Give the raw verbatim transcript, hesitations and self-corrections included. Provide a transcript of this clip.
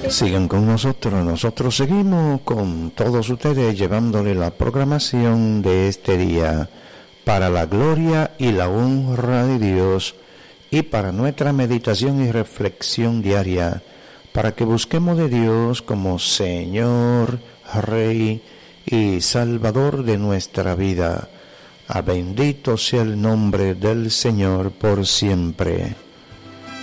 Sigan con nosotros, nosotros seguimos con todos ustedes llevándole la programación de este día para la gloria y la honra de Dios y para nuestra meditación y reflexión diaria, para que busquemos de Dios como Señor, Rey y Salvador de nuestra vida. A bendito sea el nombre del Señor por siempre.